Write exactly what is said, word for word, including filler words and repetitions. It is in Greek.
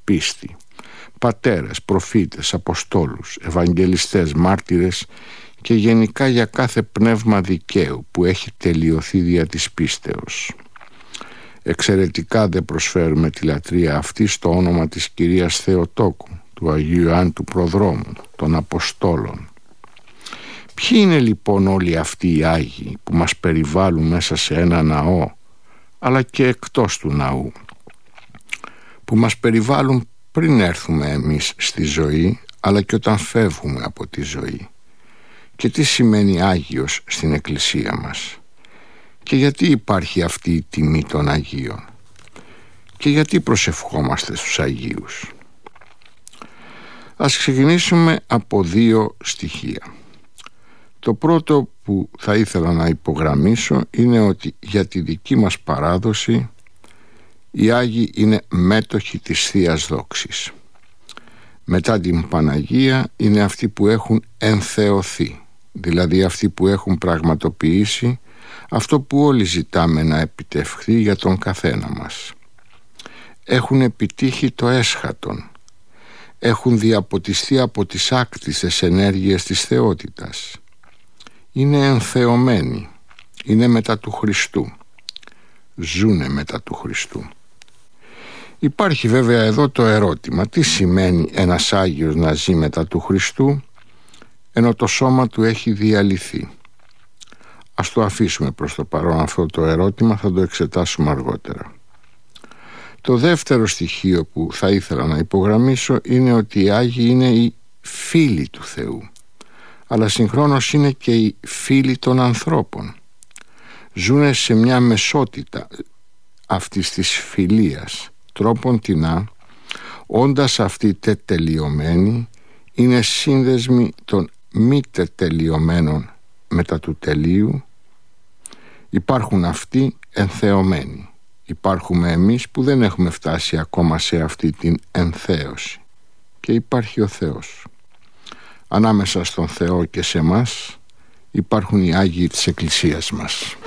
πίστη. Πατέρες, προφήτες, αποστόλους, ευαγγελιστές, μάρτυρες και γενικά για κάθε πνεύμα δικαίου που έχει τελειωθεί δια της πίστεως. Εξαιρετικά δεν προσφέρουμε τη λατρεία αυτή στο όνομα της Κυρίας Θεοτόκου, του Αγίου Ιωάννου του Προδρόμου, των Αποστόλων. Ποιοι είναι λοιπόν όλοι αυτοί οι Άγιοι που μας περιβάλλουν μέσα σε ένα ναό, αλλά και εκτός του ναού, που μας περιβάλλουν πριν έρθουμε εμείς στη ζωή, αλλά και όταν φεύγουμε από τη ζωή? Και τι σημαίνει Άγιος στην Εκκλησία μας? Και γιατί υπάρχει αυτή η τιμή των Αγίων? Και γιατί προσευχόμαστε στους Αγίους? Ας ξεκινήσουμε από δύο στοιχεία. Το πρώτο που θα ήθελα να υπογραμμίσω είναι ότι για τη δική μας παράδοση οι Άγιοι είναι μέτοχοι της Θείας Δόξης. Μετά την Παναγία είναι αυτοί που έχουν ενθεωθεί, δηλαδή αυτοί που έχουν πραγματοποιήσει αυτό που όλοι ζητάμε να επιτευχθεί για τον καθένα μας. Έχουν επιτύχει το έσχατον, έχουν διαποτιστεί από τις άκτιστες ενέργειες της θεότητας. Είναι ενθεωμένοι, είναι μετά του Χριστού, ζούνε μετά του Χριστού. Υπάρχει βέβαια εδώ το ερώτημα, τι σημαίνει ένας Άγιος να ζει μετά του Χριστού ενώ το σώμα του έχει διαλυθεί? Ας το αφήσουμε προς το παρόν αυτό το ερώτημα, θα το εξετάσουμε αργότερα. Το δεύτερο στοιχείο που θα ήθελα να υπογραμμίσω είναι ότι οι Άγιοι είναι οι φίλοι του Θεού, αλλά συγχρόνως είναι και οι φίλοι των ανθρώπων. Ζούνε σε μια μεσότητα αυτής της φιλίας, τρόπον τινά, όντας αυτοί τετελειωμένοι, είναι σύνδεσμοι των μη τετελειωμένων μετά του τελείου. Υπάρχουν αυτοί ενθεωμένοι. Υπάρχουμε εμείς που δεν έχουμε φτάσει ακόμα σε αυτή την ενθέωση. Και υπάρχει ο Θεός. Ανάμεσα στον Θεό και σε μας υπάρχουν οι Άγιοι της Εκκλησίας μας.